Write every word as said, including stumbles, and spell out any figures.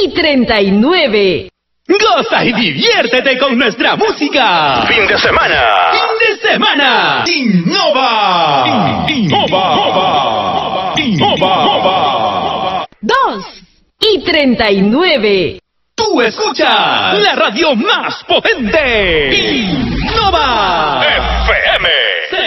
y treinta y nueve. Goza y diviértete con nuestra música. Fin de semana. Fin de semana. Innova. Innova. Innova. Dos y treinta y nueve. Tú escuchas la radio más potente. Innova. F M.